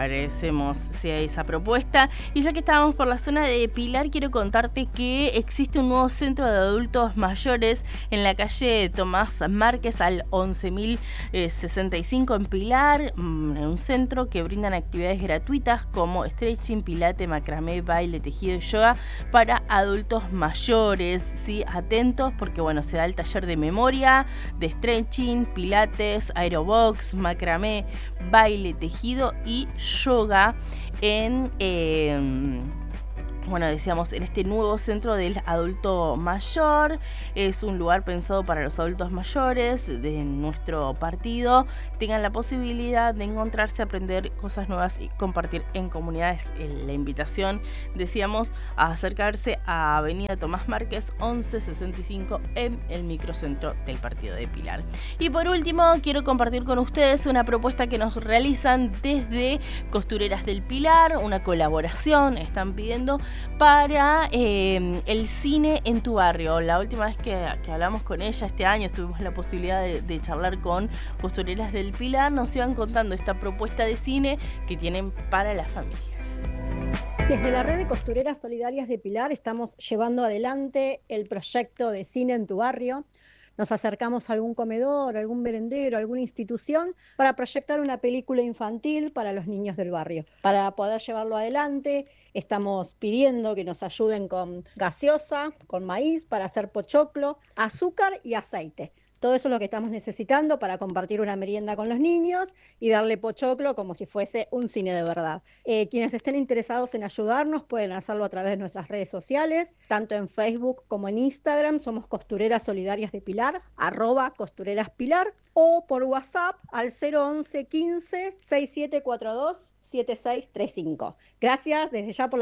agradecemos sea esa propuesta. Y ya que estábamos por la zona de Pilar, quiero contarte que existe un nuevo centro de adultos mayores en la calle Tomás Márquez al 11.065 en Pilar, un centro que brindan actividades gratuitas como stretching, pilate, macramé, baile, tejido y yoga para adultos mayores. ¿Sí? Atentos porque bueno, se da el taller de memoria, de stretching, pilates, aerobox, macramé, baile, tejido y yoga en decíamos, en este nuevo centro del adulto mayor. Es un lugar pensado para los adultos mayores de nuestro partido. Tengan la posibilidad de encontrarse, aprender cosas nuevas y compartir en comunidades. La invitación, decíamos, a acercarse a Avenida Tomás Márquez 1165 en el microcentro del partido de Pilar. Y por último, quiero compartir con ustedes una propuesta que nos realizan desde Costureras del Pilar, una colaboración, están pidiendo para el cine en tu barrio. La última vez que hablamos con ella este año, tuvimos la posibilidad de charlar con Costureras del Pilar, nos iban contando esta propuesta de cine que tienen para las familias. Desde la red de costureras solidarias de Pilar estamos llevando adelante el proyecto de cine en tu barrio. Nos acercamos a algún comedor, algún merendero, alguna institución para proyectar una película infantil para los niños del barrio. Para poder llevarlo adelante, estamos pidiendo que nos ayuden con gaseosa, con maíz para hacer pochoclo, azúcar y aceite. Todo eso es lo que estamos necesitando para compartir una merienda con los niños y darle pochoclo como si fuese un cine de verdad. Quienes estén interesados en ayudarnos pueden hacerlo a través de nuestras redes sociales, tanto en Facebook como en Instagram. Somos Costureras Solidarias de Pilar, @costureraspilar, o por WhatsApp al 011 15 6742 7635. Gracias desde ya por la